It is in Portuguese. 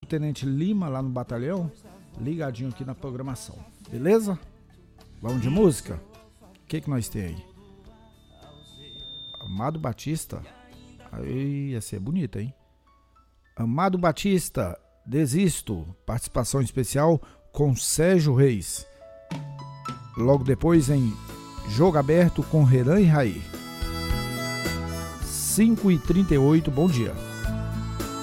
Subtenente Lima, lá no batalhão, ligadinho aqui na programação. Beleza? Vamos de música? O que nós temos aí? Amado Batista. Aí ia ser bonita, hein? Amado Batista, Desisto. Participação especial com Sérgio Reis. Logo depois em Jogo Aberto com Renan e Raí. 5h38, bom dia.